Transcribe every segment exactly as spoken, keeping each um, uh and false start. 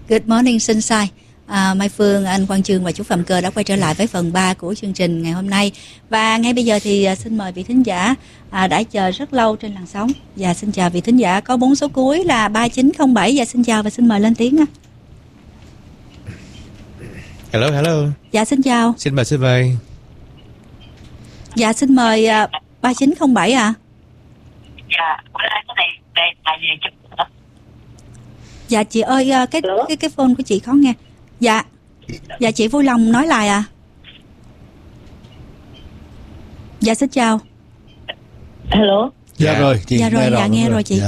Good morning Sunshine. À, Mai Phương, anh Quang Chương và chú Phạm Cơ đã quay trở lại với phần ba của chương trình ngày hôm nay. Và ngay bây giờ thì à, xin mời vị thính giả à, đã chờ rất lâu trên làn sóng. Và xin chào vị thính giả có bốn số cuối là ba chín không bảy. Và xin chào và xin mời lên tiếng. Hello, hello. Dạ xin chào. Xin mời, xin mời. Dạ xin mời à, ba chín không bảy ạ. À. Dạ, bữa nay có thể đây là gì chứ? Dạ chị ơi, cái Hello? cái cái phone của chị khó nghe. Dạ. Dạ chị vui lòng nói lại à. Dạ xin chào. Hello. Dạ, dạ rồi, chị dạ rồi, nghe dạ rồi, nghe rồi. rồi chị. Dạ.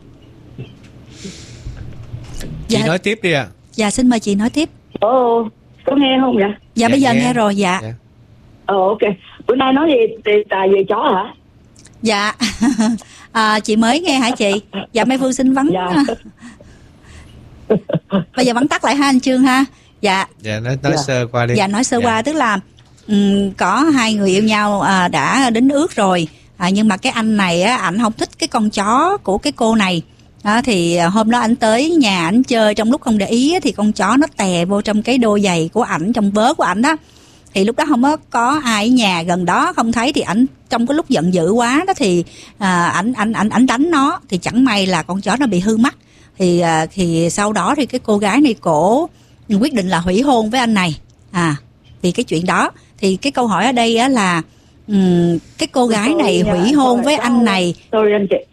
Chị Dạ. nói tiếp đi ạ. À. Dạ xin mời chị nói tiếp. Ồ, có nghe không vậy? Dạ, Dạ, bây giờ nghe. nghe rồi dạ. Dạ. Ồ, ok. Bữa nay nói gì đề tài về chó hả? Dạ. à, chị mới nghe hả chị? Dạ Mai Phương xin vắng. Dạ. Bây giờ vắng tắt lại ha anh Chương ha. Dạ. Dạ, nói, nói Dạ. sơ qua đi. Dạ nói sơ Dạ. qua tức là um, có hai người yêu nhau à, đã đính ước rồi. À, nhưng mà cái anh này á, ảnh không thích cái con chó của cái cô này. À, thì hôm đó ảnh tới nhà ảnh chơi, trong lúc không để ý á, thì con chó nó tè vô trong cái đôi giày của ảnh, trong vớ của ảnh đó. Thì lúc đó không có, có ai ở nhà gần đó không thấy, thì ảnh trong cái lúc giận dữ quá đó thì à, ảnh ảnh ảnh ảnh đánh nó, thì chẳng may là con chó nó bị hư mắt. Thì à, thì sau đó thì cái cô gái này cổ quyết định là hủy hôn với anh này. À vì cái chuyện đó thì cái câu hỏi ở đây á là um, cái cô gái này Sorry, hủy dạ, hôn sorry, với sorry. anh này. Sorry anh chị.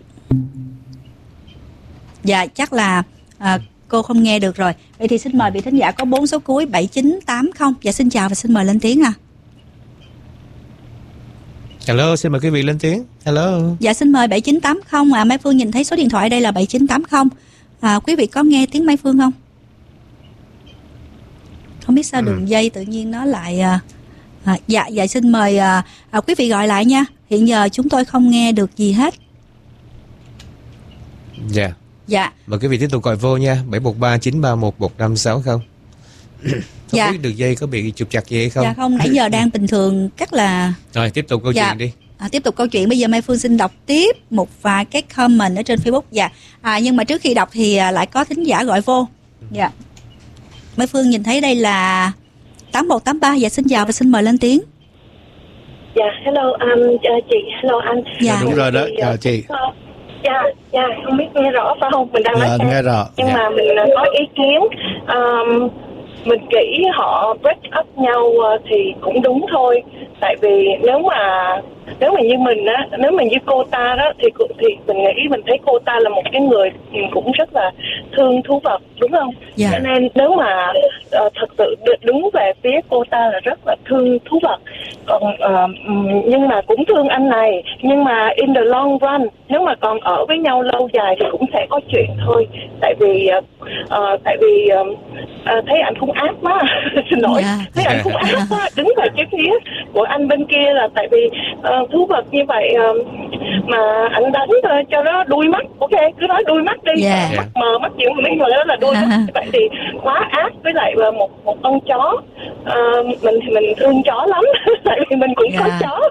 Dạ chắc là à, cô không nghe được rồi. Vậy thì xin mời vị thính giả có bốn số cuối bảy chín tám không. Dạ xin chào và xin mời lên tiếng à. Hello, xin mời quý vị lên tiếng. Hello. Dạ xin mời bảy chín tám không. À, Mai Phương nhìn thấy số điện thoại đây là bảy chín tám không. À, quý vị có nghe tiếng Mai Phương không? Không biết sao Ừ. đường dây tự nhiên nó lại à, à, dạ dạ xin mời à, à, quý vị gọi lại nha. Hiện giờ chúng tôi không nghe được gì hết. Dạ. Dạ. Mời quý vị tiếp tục gọi vô nha. bảy một ba chín ba một một năm sáu không. Không Dạ. biết đường dây có bị trục trặc gì hay không? Dạ không, nãy giờ đang bình thường rất là. Rồi, tiếp tục câu Dạ. chuyện đi. À, tiếp tục câu chuyện. Bây giờ Mai Phương xin đọc tiếp một vài cái comment ở trên Facebook. Dạ. À, nhưng mà trước khi đọc thì à, lại có thính giả gọi vô. Dạ. Mai Phương nhìn thấy đây là tám một tám ba. Dạ xin chào và xin mời lên tiếng. Dạ, hello um, chị, hello anh. Dạ. Đúng rồi đó, Thì, chào uh, chị. Dạ, dạ, không biết nghe rõ phải không? Mình đang nói Dạ, xe. nghe rõ. Nhưng Dạ. mà mình uh, có ý kiến. Um, mình nghĩ họ break up nhau uh, thì cũng đúng thôi. Tại vì nếu mà nếu mà như mình á, nếu mà như cô ta đó thì thì mình nghĩ mình thấy cô ta là một cái người cũng rất là thương thú vật, đúng không? Dạ. Cho nên nếu mà uh, thật sự đứng về phía cô ta là rất là thương thú vật, còn uh, nhưng mà cũng thương anh này, nhưng mà in the long run nếu mà còn ở với nhau lâu dài thì cũng sẽ có chuyện thôi. Tại vì uh, uh, tại vì uh, uh, thấy anh không ác quá. Xin lỗi. Dạ. Thấy anh không ác quá, đứng về cái phía của anh bên kia là tại vì uh, thú vật như vậy uh, mà anh đánh uh, cho nó đuôi mắt. Ok, cứ nói đuôi mắt đi. Dạ. Mắt mờ mắt chuyện mình rồi đó là đuôi mắt. Vậy thì quá ác với lại uh, một một con chó. Uh, mình thì mình thương chó lắm. Tại vì mình cũng có Dạ. chó.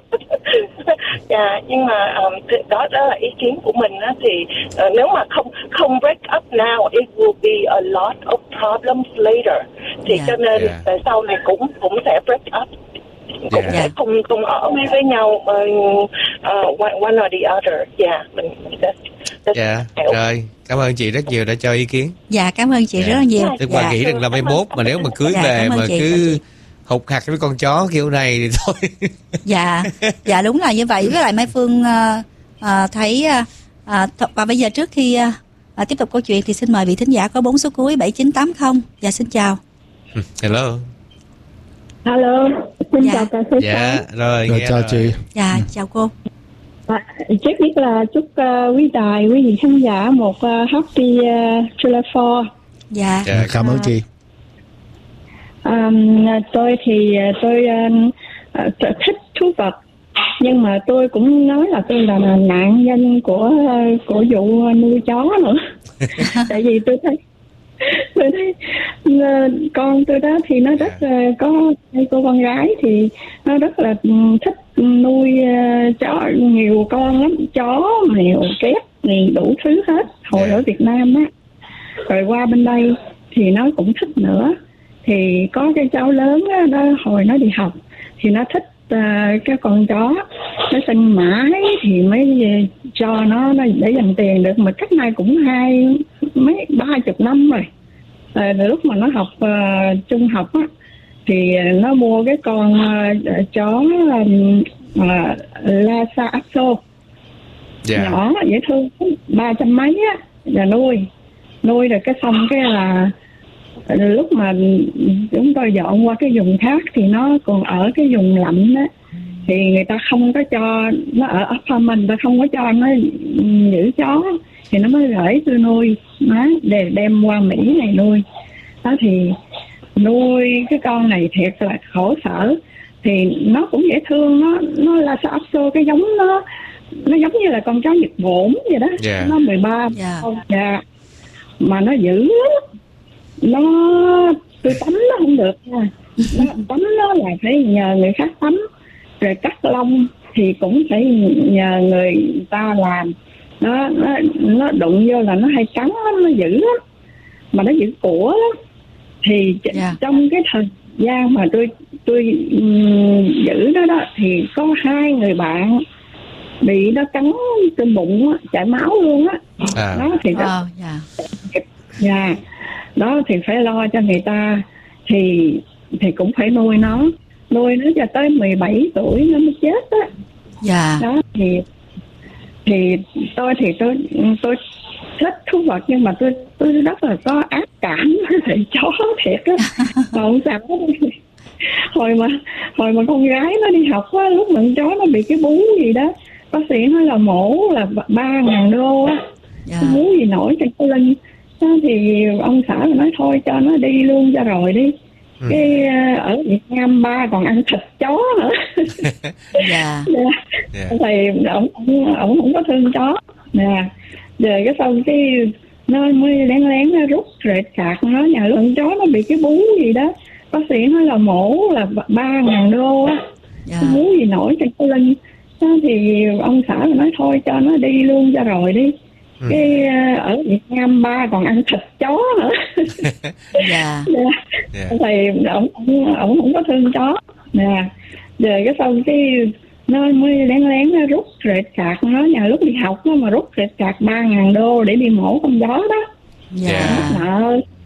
Dạ, nhưng mà um, đó đó là ý kiến của mình á, thì uh, nếu mà không không break up now, it will be a lot of problems later. Thì Dạ. cho nên Dạ. tại sau này cũng cũng sẽ break up, cũng Dạ. sẽ không không ở với với nhau uh, uh, one, one or the other. Dạ, mình that's, that's Dạ. help. Rồi, cảm ơn chị rất nhiều đã cho ý kiến. Dạ cảm ơn chị Dạ. rất là nhiều. Tức Dạ. bà nghĩ rằng là mai mốt mà nếu mà cưới Dạ, về cảm ơn mà chị. cứ hụt hạt với con chó kiểu này thì thôi. Dạ, dạ đúng là như vậy. Với lại Mai Phương uh, uh, thấy uh, uh, th- và bây giờ trước khi uh, uh, tiếp tục câu chuyện thì xin mời vị thính giả có bốn số cuối bảy chín tám không. Dạ xin chào. Hello. Hello, xin Dạ. chào ca sĩ. Dạ, rồi, Rồi nghe chào rồi. chị. Dạ chào cô. À, trước nhất là chúc uh, quý đài, quý vị khán giả một uh, happy uh, July fourth. Dạ. Dạ. Cảm ơn chị. Um, tôi thì uh, tôi uh, uh, thích thú vật, nhưng mà tôi cũng nói là tôi là nạn nhân của uh, của vụ nuôi chó nữa. Tại vì tôi thấy tôi thấy uh, con tôi đó thì nó rất uh, có hai cô con gái thì nó rất là um, thích nuôi uh, chó, nhiều con lắm, chó mèo kép gì đủ thứ hết hồi Yeah. ở Việt Nam á. Rồi qua bên đây thì nó cũng thích nữa. Thì có cái cháu lớn á, nó hồi nó đi học thì nó thích uh, cái con chó, nó săn mãi thì mới cho nó, nó để dành tiền được, mà cách này cũng hai mấy ba chục năm rồi. À, lúc mà nó học uh, trung học á thì nó mua cái con uh, chó um, uh, Lhasa Apso, Dạ. nhỏ dễ thương, ba trăm mấy á, là nuôi nuôi rồi cái xong cái là lúc mà chúng tôi dọn qua cái vùng khác thì nó còn ở cái vùng lạnh á, thì người ta không có cho nó ở apartment, người ta không có cho nó giữ chó, thì nó mới gửi tôi nuôi nó để đem qua Mỹ này nuôi. Đó thì nuôi cái con này thiệt là khổ sở. Thì nó cũng dễ thương, nó nó là Lhasa Apso, cái giống nó nó giống như là con chó Nhật Bổn vậy đó. Yeah. Nó mười ba Dạ. dạ. Mà nó dữ lắm. Nó tôi tắm nó không được nha. Nó, tắm nó là phải nhờ người khác tắm, rồi cắt lông thì cũng phải nhờ người ta làm. Nó nó nó đụng vô là nó hay cắn lắm, nó dữ lắm, mà nó dữ của lắm. Thì Yeah. trong cái thời gian mà tôi tôi um, giữ nó đó thì có hai người bạn bị nó cắn trên bụng á, chảy máu luôn á. À. Đó thì đó, Wow, dạ. dạ, đó thì phải lo cho người ta, thì thì cũng phải nuôi nó, nuôi nó cho tới mười bảy tuổi nó mới chết á. Dạ. Đó thì thì tôi thì tôi tôi thích thú vật, nhưng mà tôi tôi rất là có ác cảm với chó thiệt á. Mà không sao, hồi mà hồi mà con gái nó đi học á, lúc mà con chó nó bị cái bú gì đó, bác sĩ nói là mổ là ba ngàn đô á. Dạ. Cái bú gì nổi trên cái lưng đó, thì ông xã nói thôi cho nó đi luôn cho rồi đi. Ừ. Cái uh, ở Việt Nam ba còn ăn thịt chó nữa. Dạ. Yeah. Thì ổng ổng ổng không có thương chó nè. Rồi cái xong cái nó mới lén lén nó rút rệt cạc nó, nhà lượng chó nó bị cái bú gì đó, bác sĩ nói là mổ là ba ngàn đô á. Dạ. Cái bú gì nổi trên cái lưng đó, thì ông xã nói thôi cho nó đi luôn cho rồi đi. Ừ. Cái uh, ở Việt Nam ba còn ăn thịt chó nữa. Dạ. Yeah. Thì ổng ổng ổng không có thương chó nè. Rồi cái xong cái nó mới lén lén nó rút rệt cạc nó, nhà lúc đi học nó mà rút rệt cạc ba ngàn đô để đi mổ con chó đó. Dạ. Dạ. Nợ